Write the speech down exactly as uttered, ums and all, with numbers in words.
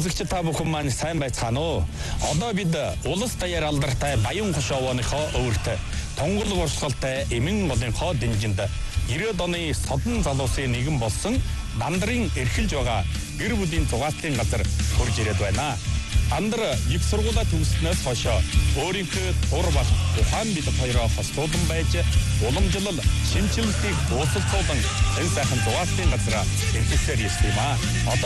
Үзэгч та бүхэн маань сайн байцгаана уу? Одоо бид улс даяар алдартай Баян хошоовооныхоо өвөрт Тонгол урсгалтай Эмэн голынхоо дэнжинд ирээд оны содон залуусын нэгэн болсон Дандарын эрхэлж байгаа гэр бүлийн зугааллын газар хурж ирээд байна. Дандар их сургуулаа төгсснөөс хойш өөрийнхөө тур баг ухаан бид хоёроо хостуулан байж уламжлал шинжилгээг дуусалцуулан энэ сайхан зугааллын газар эрхэлсээр ирсэн юм аа.